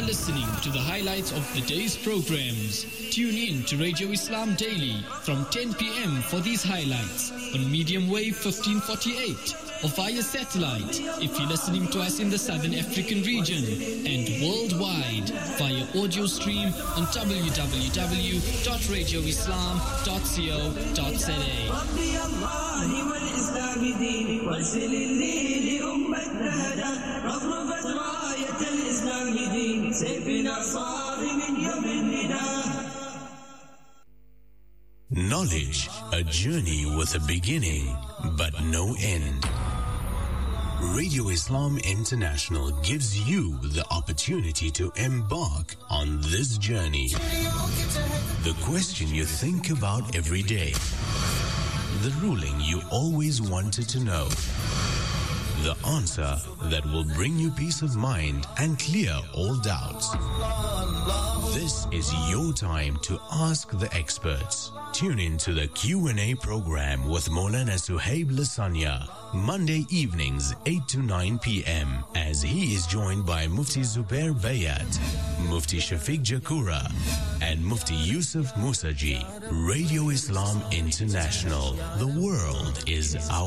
listening to the highlights of the day's programs. Tune in to Radio Islam Daily from 10 p.m. for these highlights on medium wave 1548 or via satellite if you're listening to us in the Southern African region, and worldwide via audio stream on www.radioislam.co.za. Knowledge, a journey with a beginning but no end. Radio Islam International gives you the opportunity to embark on this journey. The question you think about every day. The ruling you always wanted to know. The answer that will bring you peace of mind and clear all doubts. This is your time to ask the experts. Tune in to the Q&A program with Maulana Suhaib Lasanya, Monday evenings 8 to 9 p.m. as he is joined by Mufti Zubair Bayat, Mufti Shafiq Jakura and Mufti Yusuf Musaji. Radio Islam International. The world is our